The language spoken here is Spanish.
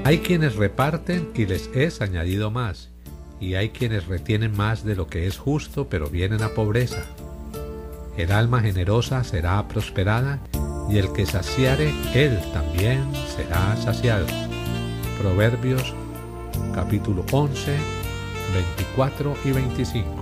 Hay quienes reparten y les es añadido más, y hay quienes retienen más de lo que es justo, pero vienen a pobreza. El alma generosa será prosperada, y el que saciare, él también será saciado. Proverbios capítulo 11, 24 y 25.